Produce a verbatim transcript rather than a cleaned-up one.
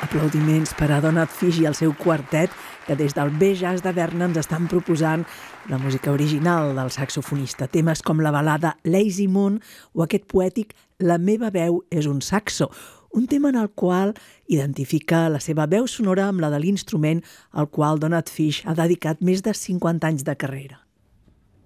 Aplaudiments per a Donald Fish i el seu quartet, que des del B-Jazz de Berna ens estan proposant la música original del saxofonista. Temes com la balada Lazy Moon o aquest poètic La meva veu és un saxo, un tema en el qual identifica la seva veu sonora amb la de l'instrument al qual Donald Fish ha dedicat més de cinquanta anys de carrera.